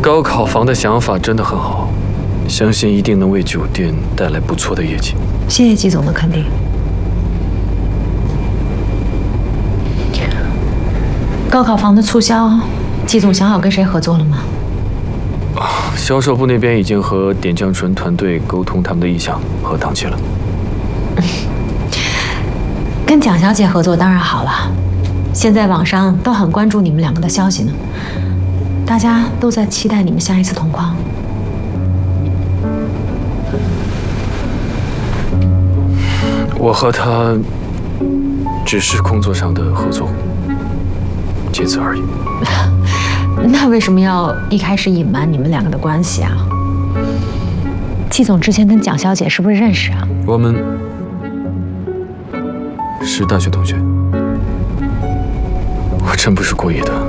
高考房的想法真的很好，相信一定能为酒店带来不错的业绩。 谢谢季总的肯定。高考房的促销，季总想好跟谁合作了吗？ 销售部那边已经和点将纯团队沟通他们的意向和档期了。 跟蒋小姐合作当然好了，现在网上都很关注你们两个的消息呢，大家都在期待你们下一次同框。 我和他只是工作上的合作，仅此而已。 那为什么要一开始隐瞒你们两个的关系啊？季总之前跟蒋小姐是不是认识啊？ 我们是大学同学，我真不是故意的。